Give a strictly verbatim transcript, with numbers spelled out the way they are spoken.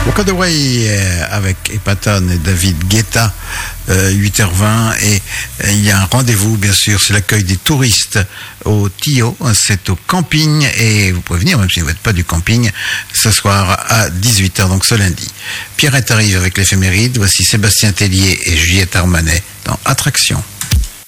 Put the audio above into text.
Walkaway avec Epatone et David Guetta, euh, huit heures vingt, et euh, il y a un rendez-vous, bien sûr, c'est l'accueil des touristes au Tio, c'est au camping, et vous pouvez venir, même si vous n'êtes pas du camping, ce soir à dix-huit heures, donc ce lundi. Pierrette arrive avec l'éphéméride, voici Sébastien Tellier et Juliette Armanet dans Attraction.